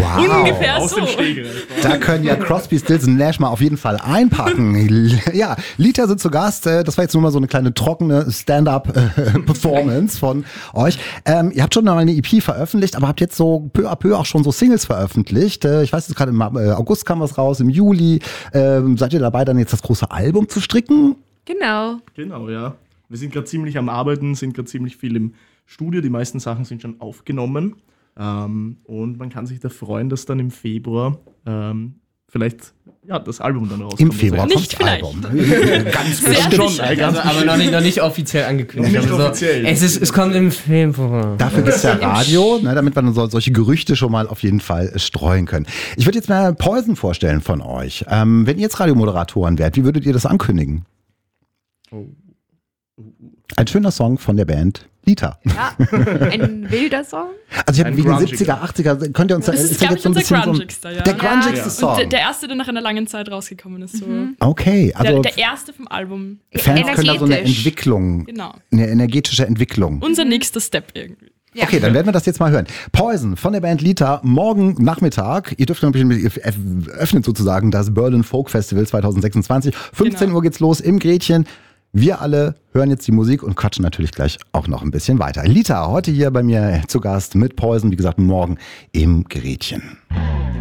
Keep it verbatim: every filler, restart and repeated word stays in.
Wow. Ungefähr Aus so. dem Stegreif. Da können ja Crosby, Stills und Nash mal auf jeden Fall einpacken. Ja, Lita sind zu Gast. Das war jetzt nur mal so eine kleine trockene Stand-up-Performance von euch. Ähm, ihr habt schon mal eine E P veröffentlicht, aber habt jetzt so peu à peu auch schon so Singles veröffentlicht. Ich weiß jetzt gerade im August kam was raus, im Juli. Ähm, seid ihr dabei, dann jetzt das große Album zu stricken? Genau. Genau, ja. Wir sind gerade ziemlich am Arbeiten, sind gerade ziemlich viel im Studio. Die meisten Sachen sind schon aufgenommen. Ähm, und man kann sich da freuen, dass dann im Februar ähm, vielleicht ja, das Album dann rauskommt. Im Februar kommt Nicht das Album. Ganz Sehr bestimmt. schon, sicher. äh, ganz Also, aber noch nicht, noch nicht offiziell angekündigt. Noch nicht Also, offiziell. Es, ist, es kommt im Februar. Dafür gibt es ja Radio, ne, damit wir dann so, solche Gerüchte schon mal auf jeden Fall äh, streuen können. Ich würde jetzt mal Poison vorstellen von euch. Ähm, wenn ihr jetzt Radiomoderatoren wärt, wie würdet ihr das ankündigen? Oh. Ein schöner Song von der Band Lita. Ja, ein wilder Song. Also ich habe Ein wegen grungiger. siebziger, achtziger, könnt ihr uns Das da, ist, ja glaube ich, unser so ein- grungigster, ja. der grungigste Ja. Song. Und der, der erste, der nach einer langen Zeit rausgekommen ist. So. Okay, also der, der erste vom Album. Fans können da so eine energetisch. Entwicklung, Genau. eine energetische Entwicklung. Unser nächster Step irgendwie. Ja. Okay, dann werden wir das jetzt mal hören. Poison von der Band Lita, morgen Nachmittag. Ihr dürft noch ein bisschen, ihr öffnet sozusagen das Berlin Folk Festival zwanzig sechsundzwanzig. fünfzehn Genau. Uhr geht's los im Gretchen. Wir alle hören jetzt die Musik und quatschen natürlich gleich auch noch ein bisschen weiter. Lita, heute hier bei mir zu Gast mit Poison, wie gesagt, morgen im Gretchen.